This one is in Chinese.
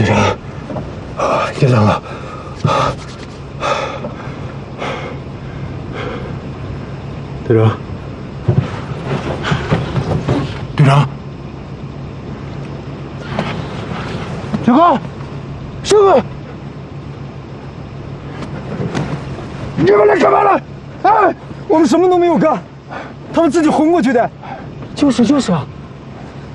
队长，别冷了。队长，队长，小哥，小哥，你们来干嘛了？哎，我们什么都没有干，他们自己混过去的。就是啊。